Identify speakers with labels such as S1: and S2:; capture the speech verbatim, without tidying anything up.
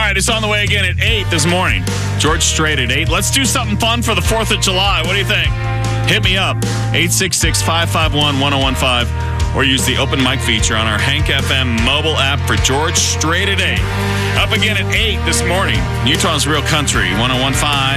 S1: right, it's on the way again at eight this morning. George Strait at eight. Let's do something fun for the fourth of July. What do you think? Hit me up, eight six six, five five one, one oh one five, or use the open mic feature on our Hank F M mobile app for George Strait at eight. Up again at eight this morning. Utah's Real Country, one oh one five.